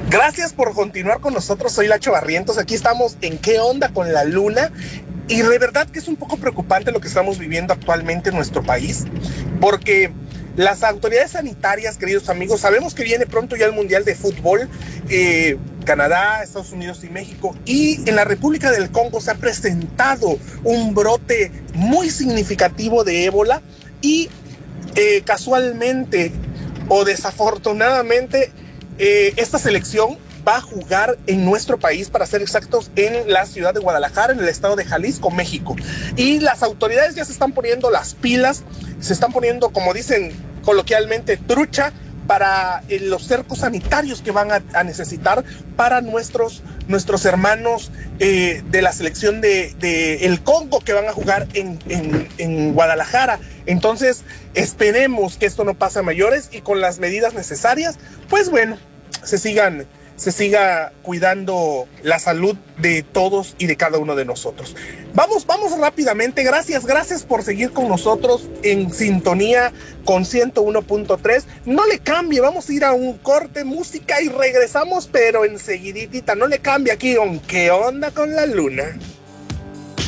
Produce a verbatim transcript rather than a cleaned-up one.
Gracias por continuar con nosotros, soy Lacho Barrientos, aquí estamos en ¿Qué onda con la luna? Y de verdad que es un poco preocupante lo que estamos viviendo actualmente en nuestro país, porque las autoridades sanitarias, queridos amigos, sabemos que viene pronto ya el Mundial de Fútbol, eh, Canadá, Estados Unidos y México, y en la República del Congo se ha presentado un brote muy significativo de ébola y eh, casualmente o desafortunadamente eh, esta selección va a jugar en nuestro país, para ser exactos, en la ciudad de Guadalajara, en el estado de Jalisco, México. Y las autoridades ya se están poniendo las pilas, se están poniendo, como dicen coloquialmente, trucha para eh, los cercos sanitarios que van a, a necesitar para nuestros, nuestros hermanos eh, de la selección de, de el Congo, que van a jugar en, en, en Guadalajara. Entonces, esperemos que esto no pase a mayores y con las medidas necesarias, pues bueno, se sigan se siga cuidando la salud de todos y de cada uno de nosotros. Vamos, vamos rápidamente. Gracias, gracias por seguir con nosotros en sintonía con ciento uno punto tres. No le cambie, vamos a ir a un corte, música y regresamos, pero enseguidita. No le cambie aquí con ¿Qué onda con la luna?